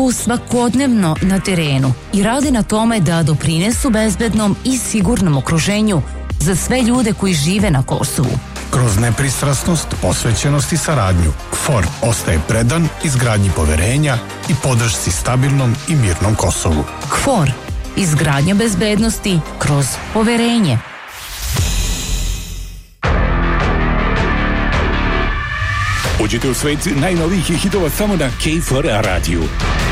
su svakodnevno na terenu i rade na tome da doprinesu bezbednom i sigurnom okruženju za sve ljude koji žive na Kosovu. Kroz nepristrasnost, posvećenost i saradnju, KFOR ostaje predan izgradnji poverenja i podršci stabilnom i mirnom Kosovu. KFOR, izgradnja bezbednosti kroz poverenje. Uđite u svet najnovijih hitova samo na KFOR radiju.